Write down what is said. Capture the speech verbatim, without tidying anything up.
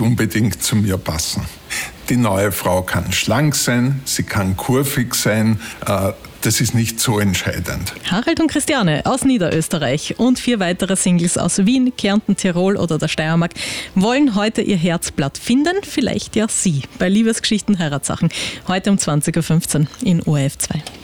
nicht unbedingt zu mir passen. Die neue Frau kann schlank sein, sie kann kurvig sein, das ist nicht so entscheidend. Harald und Christiane aus Niederösterreich und vier weitere Singles aus Wien, Kärnten, Tirol oder der Steiermark wollen heute ihr Herzblatt finden, vielleicht ja Sie, bei Liebesgeschichten, Heiratssachen. Heute um zwanzig Uhr fünfzehn in O R F zwei.